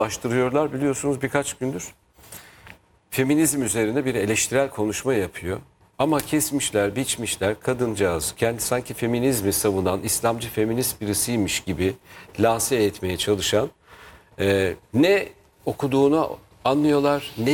Ulaştırıyorlar biliyorsunuz birkaç gündür. Feminizm üzerine bir eleştirel konuşma yapıyor. Ama kesmişler, biçmişler kadıncağız. Kendi sanki feminizmi savunan, İslamcı feminist birisiymiş gibi lanse etmeye çalışan, ne okuduğunu anlıyorlar, ne